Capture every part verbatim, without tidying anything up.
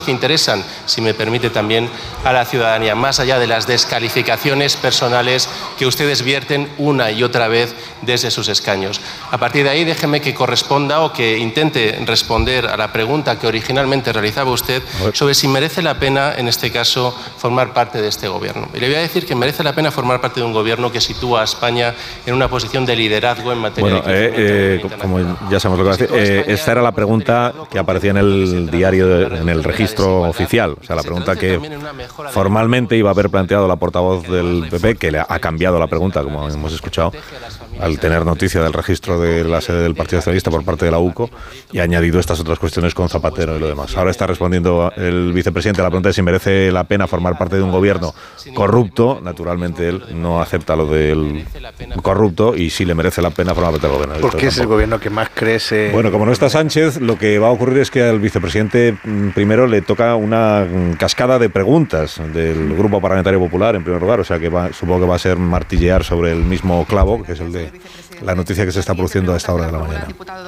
que interesan, si me permite, también a la ciudadanía, más allá de las descalificaciones personales que ustedes vierten una y otra vez desde sus escaños. A partir de ahí, déjeme que corresponda o que intente responder a la pregunta que originalmente realizaba usted sobre si merece la pena, en este caso, formar parte de este gobierno. Y le voy a decir que merece la pena formar parte de un gobierno que sitúa a España en una posición de liderazgo en materia bueno, de eh, eh, como ya sabemos lo que va a decir, eh, esta era la pregunta que aparecía en el diario, en el registro oficial, o sea, la pregunta que formalmente iba a haber planteado la portavoz del P P, que le ha cambiado la pregunta, como hemos escuchado, al tener noticia del registro de la sede del Partido Socialista por parte de la U C O, y ha añadido estas otras cuestiones con Zapatero y lo demás. Ahora está respondiendo el vicepresidente a la pregunta de si merece la pena formar parte de un gobierno corrupto. Naturalmente él no acepta lo del corrupto, y sí le merece la pena formar parte del gobierno. ¿Por qué es el gobierno que más crece? Bueno, como no está Sánchez, lo que va a ocurrir es que al vicepresidente primero le toca una cascada de preguntas del Grupo Parlamentario Popular, en primer lugar, o sea que va, supongo que va a ser martillear sobre el mismo clavo, que es el de la noticia que se está produciendo a esta hora de la mañana.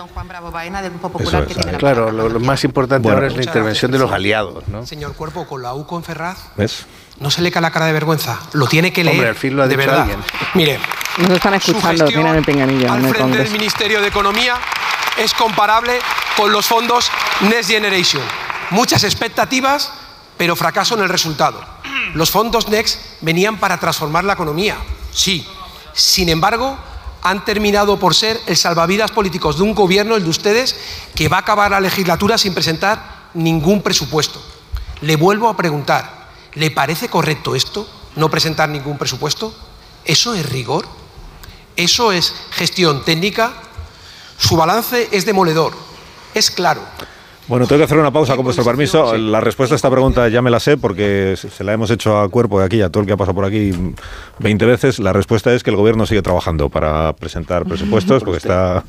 Eso es, claro, lo, lo más importante bueno, ahora es la intervención de los aliados, ¿no? Señor Cuerpo, con la U C O en Ferraz, ¿ves? No se le cae la cara de vergüenza, lo tiene que leer. Hombre, al fin lo ha de dicho verdad. alguien. Mire, nos están escuchando, tienen el pinganillo al en el frente Congreso. del Ministerio de Economía es comparable con los fondos Next Generation. Muchas expectativas, pero fracaso en el resultado. Los fondos Next venían para transformar la economía, sí. Sin embargo, han terminado por ser el salvavidas políticos de un gobierno, el de ustedes, que va a acabar la legislatura sin presentar ningún presupuesto. Le vuelvo a preguntar, ¿le parece correcto esto, no presentar ningún presupuesto? ¿Eso es rigor? ¿Eso es gestión técnica? Su balance es demoledor, es claro. Bueno, tengo que hacer una pausa con vuestro permiso. La respuesta a esta pregunta ya me la sé porque se la hemos hecho a cuerpo de aquí, a todo el que ha pasado por aquí veinte veces. La respuesta es que el gobierno sigue trabajando para presentar presupuestos porque está...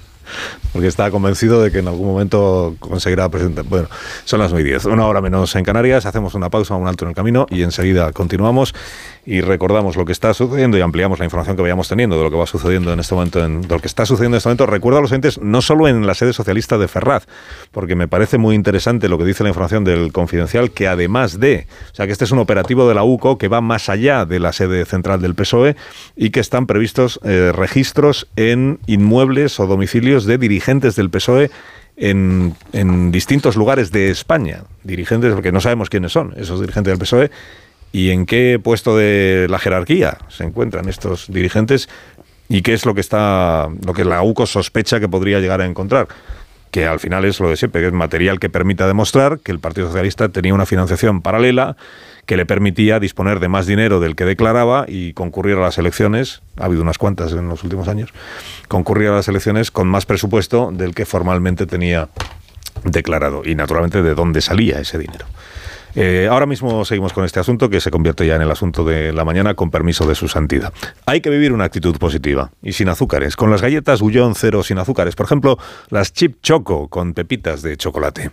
porque está convencido de que en algún momento conseguirá presentar. Bueno, son las nueve y diez, una hora menos en Canarias. Hacemos una pausa, un alto en el camino y enseguida continuamos y recordamos lo que está sucediendo y ampliamos la información que vayamos teniendo de lo que va sucediendo en este momento, en, de lo que está sucediendo en este momento. Recuerdo a los oyentes, no solo en la sede socialista de Ferraz, porque me parece muy interesante lo que dice la información del Confidencial, que además de, o sea, que este es un operativo de la U C O que va más allá de la sede central del P S O E y que están previstos eh, registros en inmuebles o domicilios de dirigentes del P S O E en, en distintos lugares de España. Dirigentes, porque no sabemos quiénes son esos dirigentes del P S O E y en qué puesto de la jerarquía se encuentran estos dirigentes y qué es lo que está, lo que la U C O sospecha que podría llegar a encontrar. Que al final es lo de siempre, que es material que permita demostrar que el Partido Socialista tenía una financiación paralela que le permitía disponer de más dinero del que declaraba y concurrir a las elecciones, ha habido unas cuantas en los últimos años, concurrir a las elecciones con más presupuesto del que formalmente tenía declarado y naturalmente de dónde salía ese dinero. Eh, ahora mismo seguimos con este asunto que se convierte ya en el asunto de la mañana con permiso de su santidad. Hay que vivir una actitud positiva y sin azúcares, con las galletas Gullón cero sin azúcares, por ejemplo las Chip Choco con pepitas de chocolate.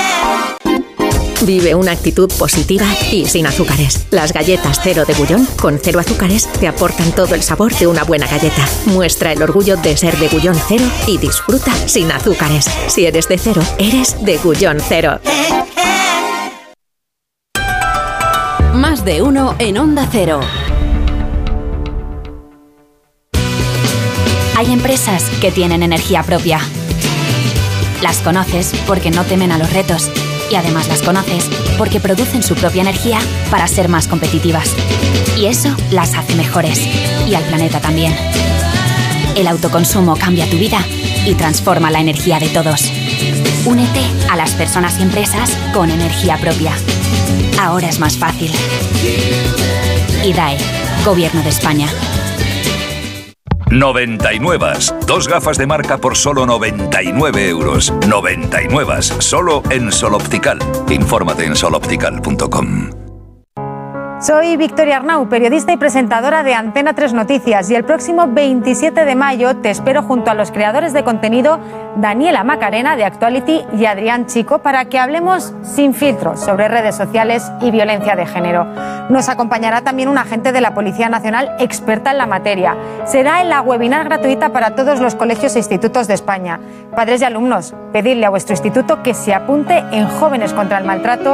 Vive una actitud positiva y sin azúcares. Las galletas cero de Gullón, con cero azúcares, te aportan todo el sabor de una buena galleta. Muestra el orgullo de ser de Gullón cero y disfruta sin azúcares. Si eres de cero, eres de Gullón cero. Más de uno en Onda Cero. Hay empresas que tienen energía propia. Las conoces porque no temen a los retos. Y además las conoces porque producen su propia energía para ser más competitivas. Y eso las hace mejores. Y al planeta también. El autoconsumo cambia tu vida y transforma la energía de todos. Únete a las personas y empresas con energía propia. Ahora es más fácil. I D A E, Gobierno de España. noventa y nueve. Dos gafas de marca por solo noventa y nueve euros. noventa y nueve. Solo en Sol Optical. Infórmate en sol optical punto com. Soy Victoria Arnau, periodista y presentadora de Antena tres Noticias, y el próximo veintisiete de mayo te espero junto a los creadores de contenido Daniela Macarena de Actuality y Adrián Chico para que hablemos sin filtros sobre redes sociales y violencia de género. Nos acompañará también un agente de la Policía Nacional experta en la materia. Será en la webinar gratuita para todos los colegios e institutos de España. Padres y alumnos, pedidle a vuestro instituto que se apunte en Jóvenes contra el Maltrato